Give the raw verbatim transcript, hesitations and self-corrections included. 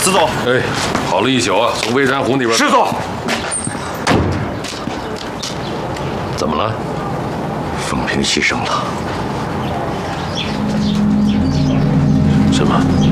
子总。 哎，跑了一宿啊，从微山湖那边。 师总， 怎么了？ 凤萍牺牲了。 什么？